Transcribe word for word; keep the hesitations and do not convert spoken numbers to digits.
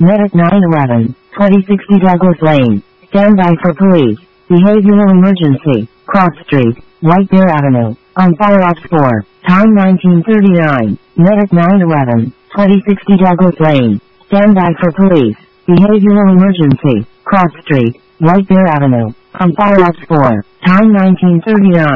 Medic nine eleven, twenty sixty Douglas Lane. Standby for police. Behavioral emergency. Cross Street, White Bear Avenue. On fire ops four. Time nineteen thirty-nine. Medic nine eleven, twenty sixty Douglas Lane. Standby for police. Behavioral emergency. Cross Street, White Bear Avenue. On fire ops four. Time nineteen thirty-nine.